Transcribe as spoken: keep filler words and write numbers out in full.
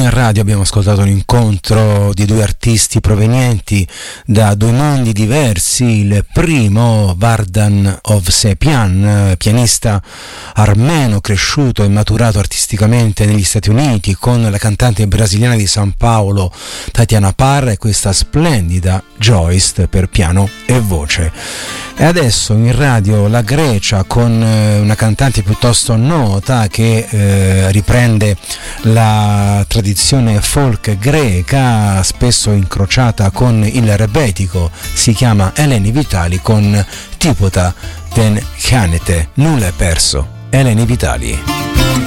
a radio abbiamo ascoltato un incontro di due artisti provenienti da due mondi diversi. Il primo, Vardan Ovsepian, pianista armeno cresciuto e maturato artisticamente negli Stati Uniti, con la cantante brasiliana di San Paolo Tatiana Parra e questa splendida Joist per piano e voce. E adesso in radio la Grecia, con una cantante piuttosto nota che eh, riprende la tradizione folk greca, spesso incrociata con il rebetico. Si chiama Eleni Vitali con Tipota ten Chanete, nulla è perso. Eleni Vitali.